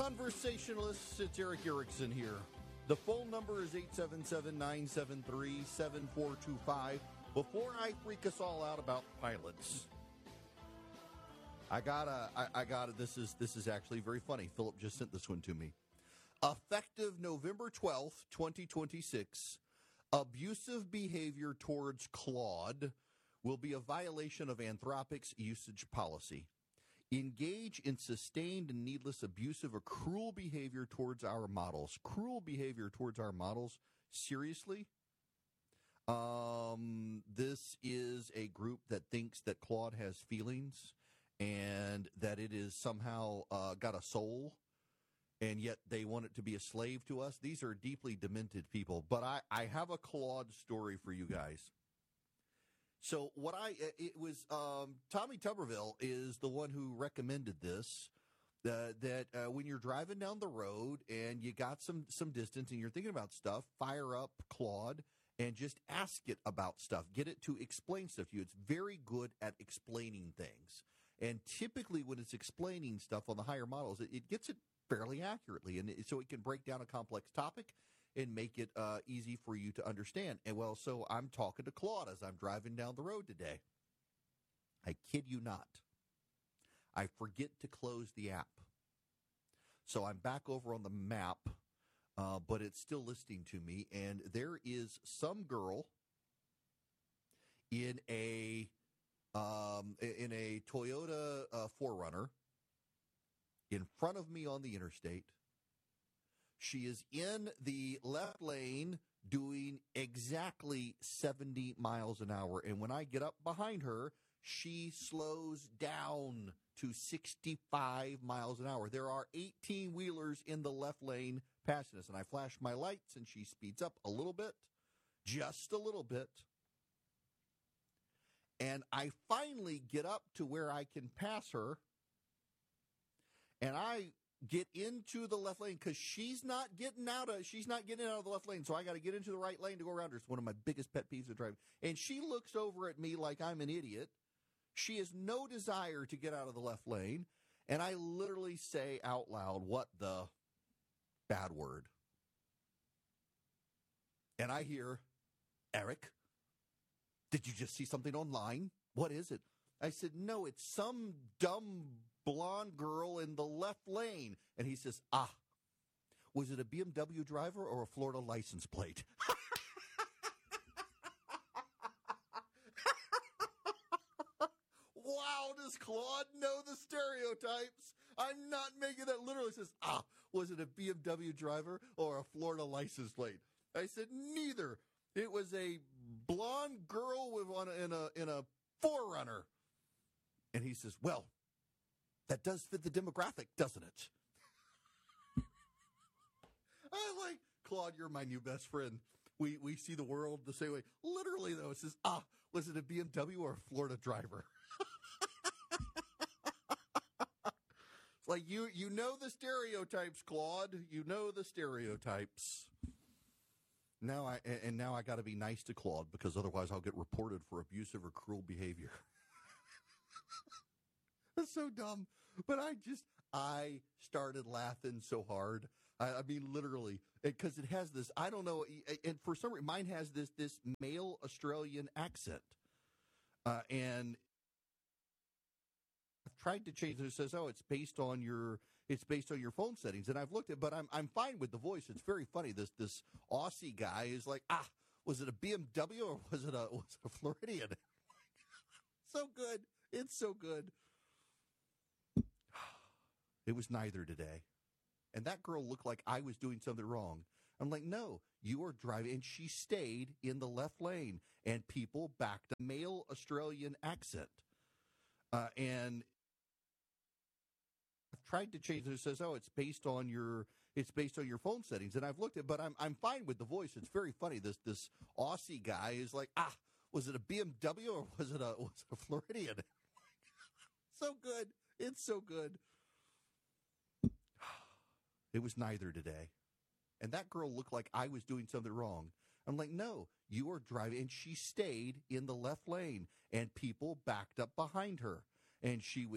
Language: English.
Conversationalists, it's Eric Erickson here. The phone number is 877-973-7425. Before I freak us all out about pilots, I gotta. This is actually very funny. Philip just sent this one to me. Effective November 12th, 2026, abusive behavior towards Claude will be a violation of Anthropic's usage policy. Engage in sustained and needless abusive or cruel behavior towards our models. Cruel behavior towards our models? Seriously? This is a group that thinks that Claude has feelings and that it is somehow got a soul, and yet they want it to be a slave to us. These are deeply demented people. But I have a Claude story for you guys. So it was Tommy Tuberville is the one who recommended this, that when you're driving down the road and you got some distance and you're thinking about stuff, fire up Claude and just ask it about stuff. Get it to explain stuff to you. It's very good at explaining things. And typically when it's explaining stuff on the higher models, it gets it fairly accurately. And so it can break down a complex topic and make it easy for you to understand. And so I'm talking to Claude as I'm driving down the road today. I kid you not. I forget to close the app. So I'm back over on the map, but it's still listening to me. And there is some girl in a Toyota 4Runner in front of me on the interstate. She is in the left lane doing exactly 70 miles an hour. And when I get up behind her, she slows down to 65 miles an hour. There are 18-wheelers in the left lane passing us. And I flash my lights, and she speeds up a little bit, just a little bit. And I finally get up to where I can pass her. And I get into the left lane because she's not getting out of the left lane. So I got to get into the right lane to go around her. It's one of my biggest pet peeves of driving. And she looks over at me like I'm an idiot. She has no desire to get out of the left lane. And I literally say out loud, what the bad word? And I hear, Eric, did you just see something online? What is it? I said, no, it's some dumb blonde girl in the left lane. And he says, was it a BMW driver or a Florida license plate? Wow, does Claude know the stereotypes? I'm not making that. Literally says, was it a BMW driver or a Florida license plate? I said, neither. It was a blonde girl in a 4Runner. And he says, well, that does fit the demographic, doesn't it? I'm like, Claude, you're my new best friend. We see the world the same way. Literally, though, it says, was it a BMW or a Florida driver? It's like, you know the stereotypes, Claude. You know the stereotypes. Now I got to be nice to Claude because otherwise I'll get reported for abusive or cruel behavior. That's so dumb. But I started laughing so hard. I mean, literally, because it has this, I don't know, and for some reason, mine has this male Australian accent. And I've tried to change it. It says, it's based on your phone settings. And I've looked at, but I'm fine with the voice. It's very funny. This Aussie guy is like, was it a BMW or was it a Floridian? So good. It's so good. It was neither today. And that girl looked like I was doing something wrong. I'm like, no, you are driving. And she stayed in the left lane. And people backed a male Australian accent. And I've tried to change it. It says, it's based on your phone settings. And I've looked at, but I'm fine with the voice. It's very funny. This Aussie guy is like, was it a BMW or was it a Floridian? So good. It's so good. It was neither today. And that girl looked like I was doing something wrong. I'm like, no, you are driving. And she stayed in the left lane. And people backed up behind her. And she was